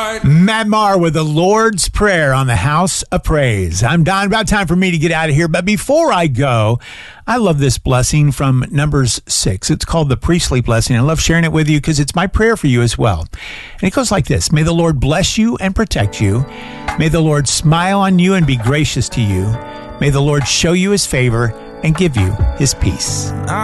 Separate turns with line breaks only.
right.
Matt Maher with the Lord's Prayer on the House of Praise. I'm Don. About time for me to get out of here. But before I go, I love this blessing from Numbers 6. It's called the priestly blessing. I love sharing it with you because it's my prayer for you as well. And it goes like this. May the Lord bless you and protect you. May the Lord smile on you and be gracious to you. May the Lord show you his favor and give you his peace.